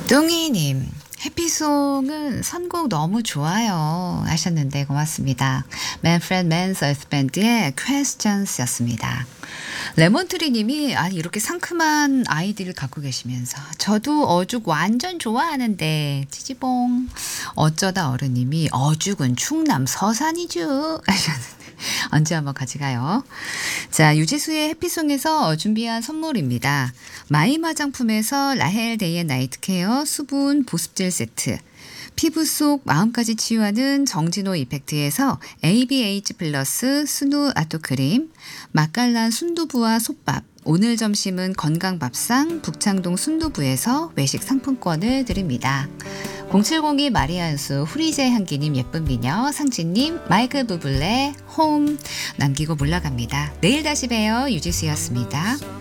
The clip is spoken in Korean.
뚱이님, 해피송은 선곡 너무 좋아요 하셨는데 고맙습니다. 맨프레드 맨스 에arth밴드의 Questions였습니다. 레몬트리님이 아니 이렇게 상큼한 아이디를 갖고 계시면서 저도 어죽 완전 좋아하는데 찌지봉. 어쩌다 어른님이 어죽은 충남 서산이죠 하셨는데 언제 한번 같이 가요. 자, 유지수의 해피송에서 준비한 선물입니다. 마임 화장품에서 라헬 데이 앤 나이트 케어 수분 보습젤 세트, 피부 속 마음까지 치유하는 정진호 이펙트에서 ABH 플러스 순두 아토크림, 맛깔난 순두부와 솥밥, 오늘 점심은 건강밥상 북창동 순두부에서 외식 상품권을 드립니다. 0702 마리안수 후리제 향기님 예쁜 미녀 상진님 마이클 부블레 홈 남기고 물러갑니다. 내일 다시 봬요. 유지수였습니다.